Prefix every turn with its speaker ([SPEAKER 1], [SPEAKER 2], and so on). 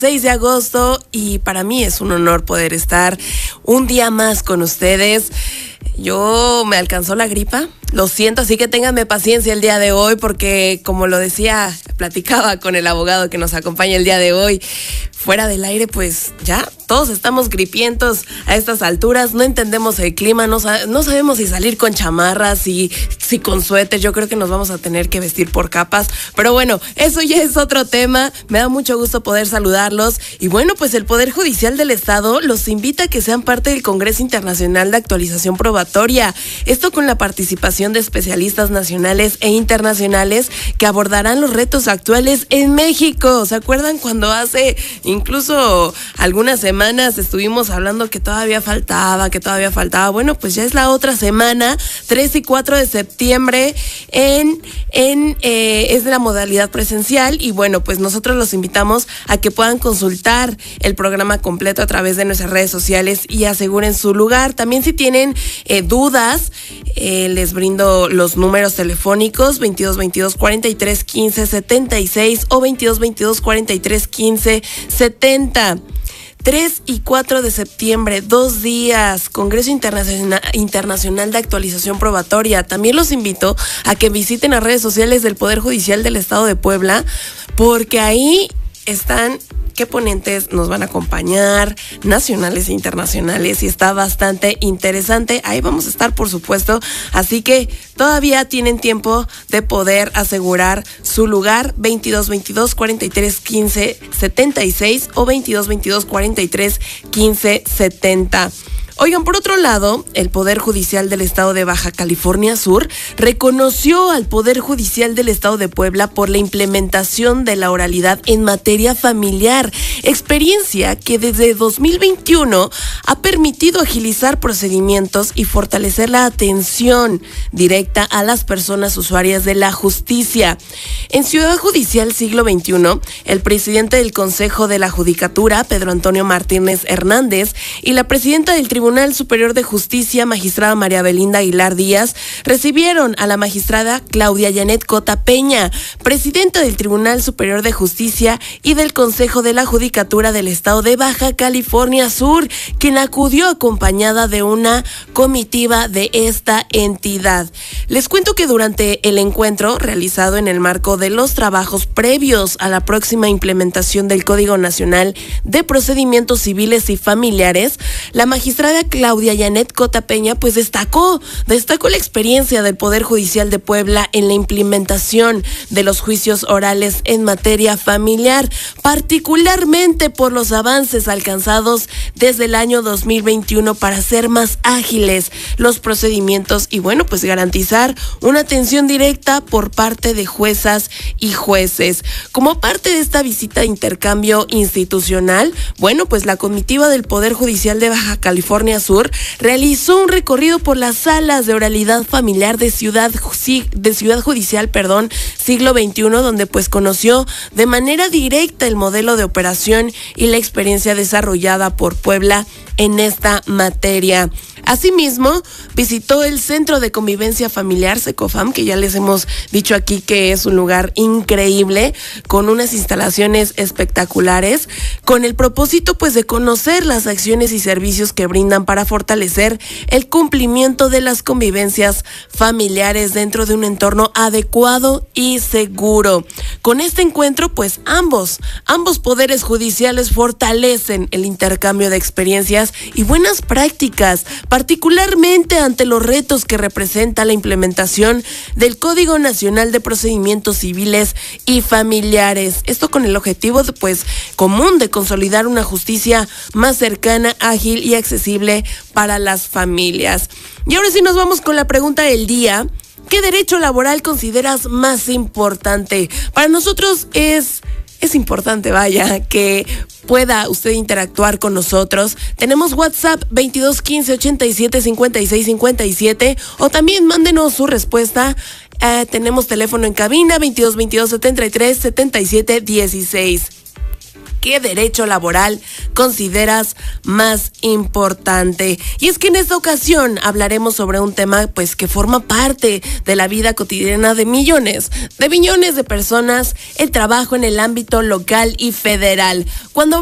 [SPEAKER 1] 6 de agosto y para mí es un honor poder estar un día más con ustedes. Yo me alcanzó la gripa, lo siento, así que ténganme paciencia el día de hoy porque como lo decía, platicaba con el abogado que nos acompaña el día de hoy, fuera del aire pues ya todos estamos gripientos a estas alturas, no entendemos el clima, no sabemos si salir con chamarras, si con suéter, yo creo que nos vamos a tener que vestir por capas, pero bueno, eso ya es otro tema, me da mucho gusto poder saludarlos y bueno, pues el Poder Judicial del Estado los invita a que sean parte del Congreso Internacional de Actualización Probatoria, esto con la participación de especialistas nacionales e internacionales que abordarán los retos actuales en México. ¿Se acuerdan cuando hace incluso algunas semanas estuvimos hablando que todavía faltaba? Bueno, pues ya es la otra semana, 3 y 4 de septiembre es la modalidad presencial y bueno, pues nosotros los invitamos a que puedan consultar el programa completo a través de nuestras redes sociales y aseguren su lugar. También si tienen dudas, les brindo los números telefónicos 2222 43 15 76 o 2222 43 15 70. 3 y 4 de septiembre, 2 días, Congreso Internacional de Actualización Probatoria. También los invito a que visiten las redes sociales del Poder Judicial del Estado de Puebla, porque ahí están qué ponentes nos van a acompañar, nacionales e internacionales, y está bastante interesante. Ahí vamos a estar, por supuesto, así que todavía tienen tiempo de poder asegurar su lugar. 2222 43 15 76 o 2222 43 15 70. Oigan, por otro lado, el Poder Judicial del Estado de Baja California Sur reconoció al Poder Judicial del Estado de Puebla por la implementación de la oralidad en materia familiar, experiencia que desde 2021 ha permitido agilizar procedimientos y fortalecer la atención directa a las personas usuarias de la justicia. En Ciudad Judicial Siglo XXI, el presidente del Consejo de la Judicatura, Pedro Antonio Martínez Hernández, y la presidenta del Tribunal Superior de Justicia, magistrada María Belinda Aguilar Díaz, recibieron a la magistrada Claudia Yanet Cota Peña, presidenta del Tribunal Superior de Justicia y del Consejo de la Judicatura del Estado de Baja California Sur, quien acudió acompañada de una comitiva de esta entidad. Les cuento que durante el encuentro realizado en el marco de los trabajos previos a la próxima implementación del Código Nacional de Procedimientos Civiles y Familiares, la magistrada Claudia Yanet Cota Peña pues destacó la experiencia del Poder Judicial de Puebla en la implementación de los juicios orales en materia familiar, particularmente por los avances alcanzados desde el año 2021 para hacer más ágiles los procedimientos y bueno, pues garantizar una atención directa por parte de juezas y jueces. Como parte de esta visita de intercambio institucional, bueno, pues la comitiva del Poder Judicial de Baja California Sur realizó un recorrido por las salas de oralidad familiar de Ciudad Judicial, Siglo XXI, donde pues conoció de manera directa el modelo de operación y la experiencia desarrollada por Puebla en esta materia. Asimismo, visitó el Centro de Convivencia Familiar Secofam, que ya les hemos dicho aquí que es un lugar increíble, con unas instalaciones espectaculares, con el propósito pues de conocer las acciones y servicios que brindan para fortalecer el cumplimiento de las convivencias familiares dentro de un entorno adecuado y seguro. Con este encuentro, pues ambos poderes judiciales fortalecen el intercambio de experiencias y buenas prácticas, particularmente ante los retos que representa la implementación del Código Nacional de Procedimientos Civiles y Familiares. Esto con el objetivo pues común de consolidar una justicia más cercana, ágil y accesible para las familias. Y ahora sí nos vamos con la pregunta del día. ¿Qué derecho laboral consideras más importante? Para nosotros es importante, que pueda usted interactuar con nosotros. Tenemos WhatsApp 2215 87 56 57 o también mándenos su respuesta. Tenemos teléfono en cabina 2222 73 77 16. qué derecho laboral consideras más importante. Y es que en esta ocasión hablaremos sobre un tema pues que forma parte de la vida cotidiana de millones de personas, el trabajo en el ámbito local y federal. Cuando